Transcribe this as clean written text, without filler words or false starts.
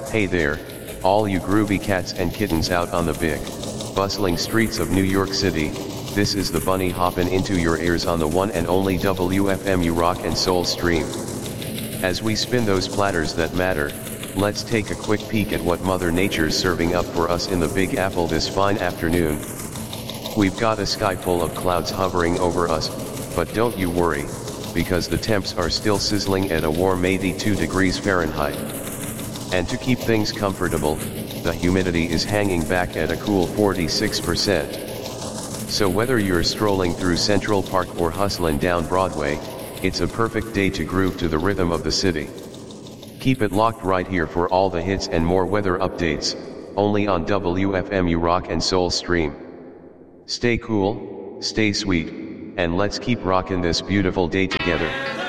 Hey there, all you groovy cats and kittens out on the big, bustling streets of New York City. This is the bunny hoppin' into your ears on the one and only WFMU Rock and Soul stream. As we spin those platters that matter, let's take a quick peek at what Mother Nature's serving up for us in the Big Apple this fine afternoon. We've got a sky full of clouds hovering over us, but don't you worry, because the temps are still sizzling at a warm 82 degrees Fahrenheit. And to keep things comfortable, the humidity is hanging back at a cool 46%. So whether you're strolling through Central Park or hustling down Broadway, it's a perfect day to groove to the rhythm of the city. Keep it locked right here for all the hits and more weather updates, only on WFMU Rock and Soul stream. Stay cool, stay sweet, and let's keep rockin' this beautiful day together.